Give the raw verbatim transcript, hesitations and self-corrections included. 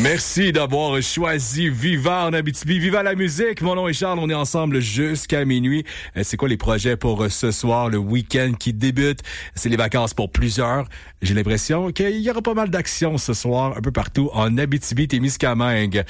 Merci d'avoir choisi Viva en Abitibi. Viva la musique! Mon nom est Charles, on est ensemble jusqu'à minuit. C'est quoi les projets pour ce soir, le week-end qui débute? C'est les vacances pour plusieurs. J'ai l'impression qu'il y aura pas mal d'actions ce soir, un peu partout en Abitibi-Témiscamingue.